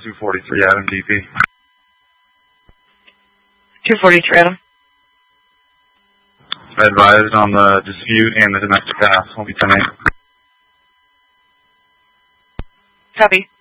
243 Adam DP. 243 Adam. Advised on the dispute and the domestic pass. Will be 10-8. Copy.